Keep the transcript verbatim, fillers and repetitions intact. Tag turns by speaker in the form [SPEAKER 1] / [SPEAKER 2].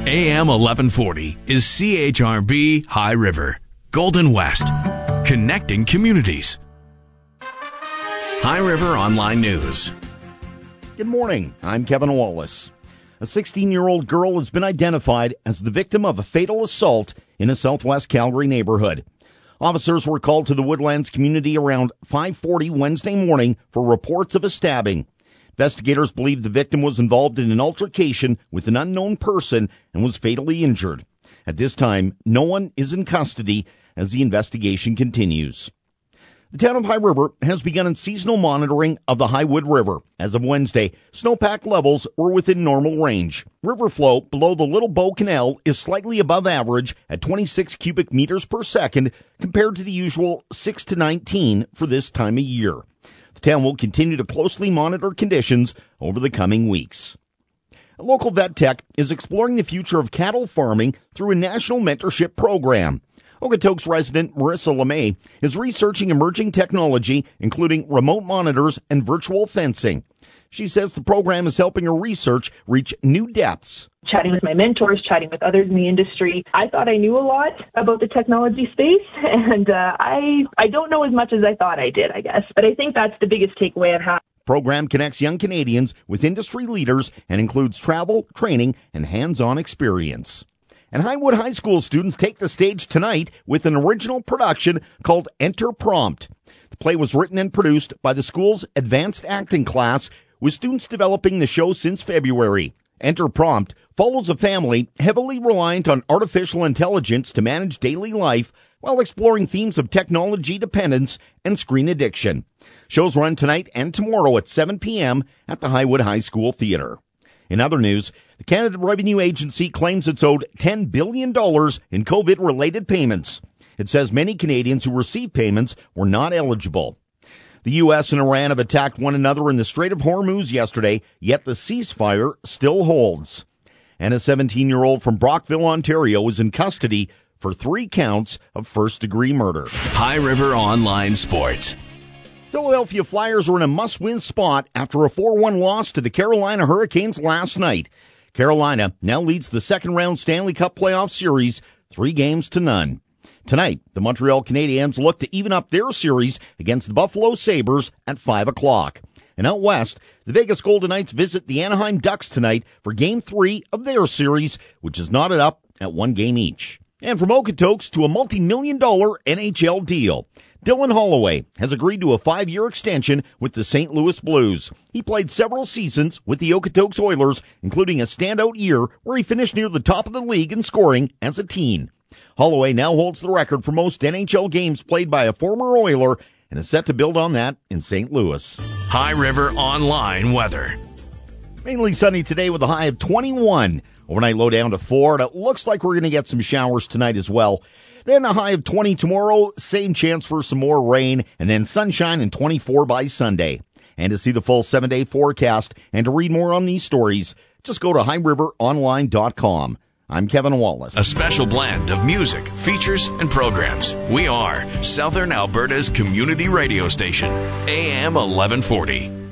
[SPEAKER 1] A M eleven forty is C H R B High River, Golden West, connecting communities. High River Online News.
[SPEAKER 2] Good morning. I'm Kevin Wallace. A sixteen-year-old girl has been identified as the victim of a fatal assault in a southwest Calgary neighborhood. Officers were called to the Woodlands community around five forty Wednesday morning for reports of a stabbing. Investigators believe the victim was involved in an altercation with an unknown person and was fatally injured. At this time, no one is in custody as the investigation continues. The town of High River has begun seasonal monitoring of the Highwood River. As of Wednesday, snowpack levels were within normal range. River flow below the Little Bow Canal is slightly above average at twenty-six cubic meters per second compared to the usual six to nineteen for this time of year. The town will continue to closely monitor conditions over the coming weeks. A local vet tech is exploring the future of cattle farming through a national mentorship program. Okotoks resident Marissa LeMay is researching emerging technology, including remote monitors and virtual fencing. She says the program is helping her research reach new depths.
[SPEAKER 3] Chatting with my mentors, chatting with others in the industry, I thought I knew a lot about the technology space, and uh, I I don't know as much as I thought I did, I guess. But I think that's the biggest takeaway I've had.
[SPEAKER 2] The program connects young Canadians with industry leaders and includes travel, training, and hands-on experience. And Highwood High School students take the stage tonight with an original production called Enter Prompt. The play was written and produced by the school's advanced acting class, with students developing the show since February. Enter Prompt follows a family heavily reliant on artificial intelligence to manage daily life while exploring themes of technology dependence and screen addiction. Shows run tonight and tomorrow at seven p.m. at the Highwood High School Theatre. In other news, the Canada Revenue Agency claims it's owed ten billion dollars in COVID-related payments. It says many Canadians who received payments were not eligible. The U S and Iran have attacked one another in the Strait of Hormuz yesterday, yet the ceasefire still holds. And a seventeen-year-old from Brockville, Ontario, is in custody for three counts of first-degree murder.
[SPEAKER 1] High River Online Sports.
[SPEAKER 2] Philadelphia Flyers are in a must-win spot after a four one loss to the Carolina Hurricanes last night. Carolina now leads the second-round Stanley Cup playoff series three games to none. Tonight, the Montreal Canadiens look to even up their series against the Buffalo Sabres at five o'clock. And out west, the Vegas Golden Knights visit the Anaheim Ducks tonight for Game three of their series, which is knotted up at one game each. And from Okotoks to a multi-million dollar N H L deal. Dylan Holloway has agreed to a five-year extension with the Saint Louis Blues. He played several seasons with the Okotoks Oilers, including a standout year where he finished near the top of the league in scoring as a teen. Holloway now holds the record for most N H L games played by a former Oiler and is set to build on that in Saint Louis.
[SPEAKER 1] High River Online weather.
[SPEAKER 2] Mainly sunny today with a high of twenty-one. Overnight low down to four, and it looks like we're going to get some showers tonight as well. Then a high of twenty tomorrow, same chance for some more rain, and then sunshine and twenty-four by Sunday. And to see the full seven-day forecast and to read more on these stories, just go to high river online dot com. I'm Kevin Wallace.
[SPEAKER 1] A special blend of music, features, and programs. We are Southern Alberta's community radio station, A M eleven forty.